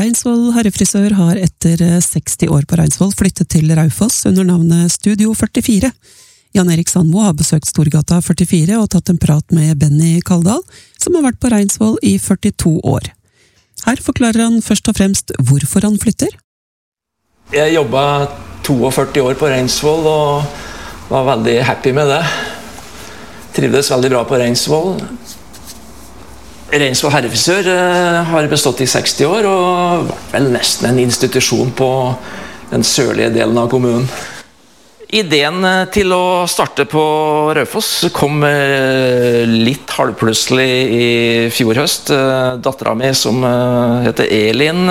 Reinsvoll herrefrisør har etter 60 år på Reinsvoll flyttet til Raufoss under navnet Studio 44. Jan Erik Sandmo har besøkt Storgata 44 og tatt en prat med Benny Kaldal, som har vært på Reinsvoll i 42 år. Her forklarer han først og fremst hvorfor han flytter. Jeg jobbet 42 år på Reinsvoll og var veldig happy med det. Trivdes veldig bra på Reinsvoll. Reinsvoll herrefrisør har bestått i 60 år og vært vel nesten en institusjon på den sørlige delen av kommunen. Ideen til å starte på Raufoss kom litt halvplutselig i fjor høst. Datteren min, som heter Elin,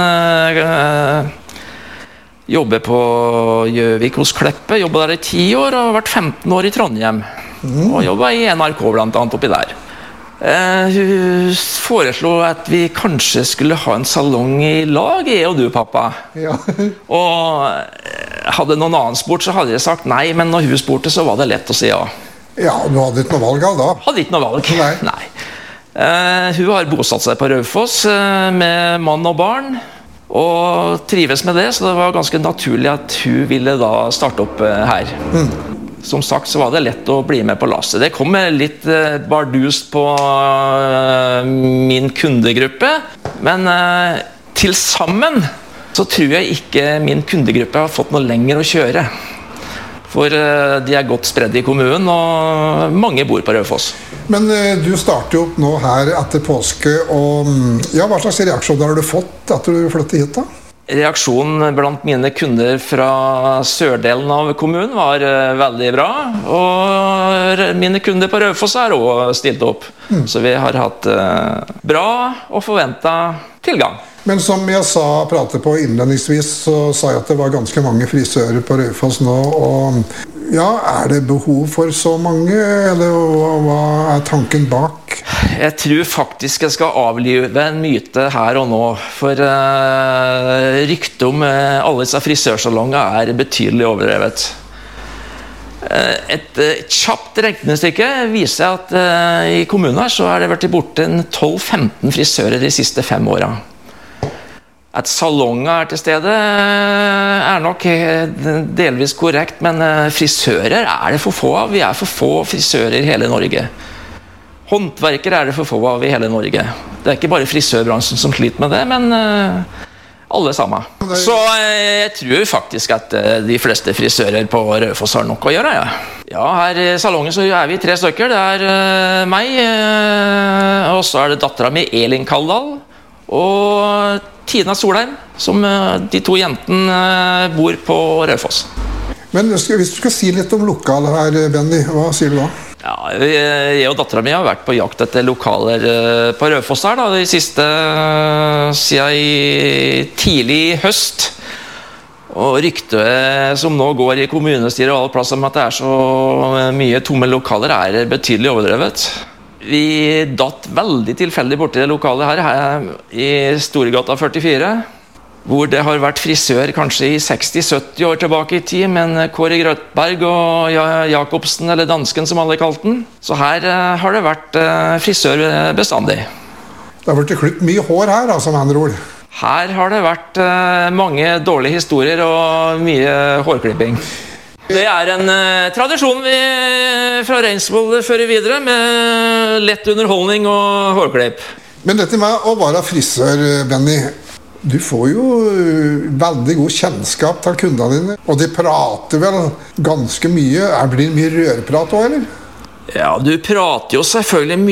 jobber på Gjøvik hos Kleppe, jobbet der i 10 år og har vært 15 år i Trondheim. Og jobbet i NRK blant annet oppi der. Hun foreslo at vi kanskje skulle ha en salong i lag, jeg og du, pappa. Ja. Og hadde noen annen spurt, så hadde jeg sagt nei, men når hun spurte, så var det lett å si ja. Ja, du hadde ikke noe valg av da? Hadde ikke noe valg, nei. Hun har bosatt seg på Raufoss med mann og barn, og trives med det, så det var ganske naturlig at hun ville da starte opp her. Som sagt så var det lett å bli med på lasset. Det kom litt bardust på min kundegruppe, men til sammen så tror jeg ikke min kundegruppe har fått noe lenger å kjøre. For de er godt spredd i kommunen, og mange bor på Raufoss. Men du starter jo opp nå her etter påske, og ja, hva slags reaksjoner har du fått etter du flyttet hit da? Reaksjonen blant mine kunder fra sørdelen av kommunen var veldig bra, og mine kunder på Raufoss har også stilt opp. Så vi har hatt bra og forventet tilgang. Men som jeg pratet på innledningsvis, så sa jeg at det var ganske mange frisører på Raufoss nå, og ja, er det behov for så mange, eller hva er tanken bak? Jeg tror faktisk jeg skal avlive en myte her og nå, for ryktet om alle disse frisørsalonger er betydelig overdrevet. Et kjapt regnestykke viser at i kommunen her så er det vært borte 12-15 frisører de siste 5 årene. At salonger er til stede er nok delvis korrekt, men frisører er det for få av. Vi er for få frisører i hele Norge. Håndverkere er det for få av i hele Norge. Det er ikke bare frisørbransjen som sliter med det, men alle sammen. Så jeg tror faktisk at de fleste frisører på Raufoss har nok å gjøre. Ja, her i salongen så er vi 3 stykker. Det er meg, og så er det datteren min Elin Kaldal, og Tina Solheim, som de 2 jentene bor på Raufoss. Men hvis du skal si litt om lokalet her, Benny, hva sier du da? Ja, jeg og datteren min har vært på jakt etter lokaler på Raufoss her da, de siste siden i tidlig høst. Og ryktet som nå går i kommunestyret og alle plasser om at det er så mye tomme lokaler er betydelig overdrevet. Vi datt veldig tilfeldig borti det lokalet her i Storgata 44, hvor det har vært frisør kanskje i 60-70 år tilbake i tid, men Kåre Grøtberg og Jakobsen, eller dansken som alle kalte den. Så her har det vært frisør bestandig. Det har vært klippet mye hår her, altså, med andre ord. Her har det vært mange dårlige historier og mye hårklipping. Det er en tradisjon vi fra Reinsvoll fører videre, med lett underholdning og hårklipp. Men dette med å være frisør, Benny, du får jo veldig god kjennskap til kundene dine, og de prater vel ganske mye. Blir det mye rørprat også, eller? Ja, du prater jo selvfølgelig mye.